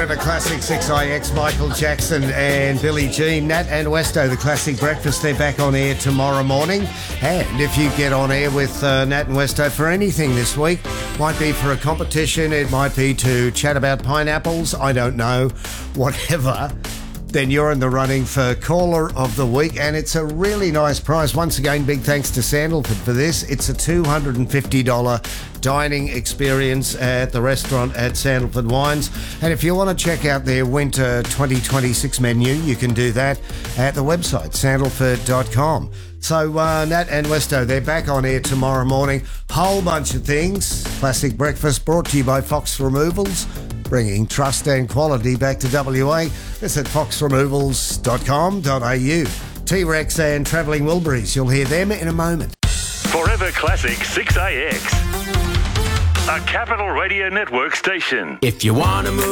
at a Classic 6IX, Michael Jackson and Billie Jean. Nat and Westo, the Classic Breakfast, they're back on air tomorrow morning. And if you get on air with Nat and Westo for anything this week, might be for a competition, it might be to chat about pineapples, I don't know, whatever, then you're in the running for Caller of the Week, and it's a really nice prize. Once again, big thanks to Sandalford for this. It's a $250 dining experience at the restaurant at Sandalford Wines. And if you want to check out their winter 2026 menu, you can do that at the website, sandalford.com. So Nat and Westo, they're back on air tomorrow morning. Whole bunch of things. Classic Breakfast brought to you by Fox Removals, bringing trust and quality back to WA. Visit foxremovals.com.au. T-Rex and Travelling Wilburys, you'll hear them in a moment. Forever Classic 6AX, a Capital Radio Network station. If you want to move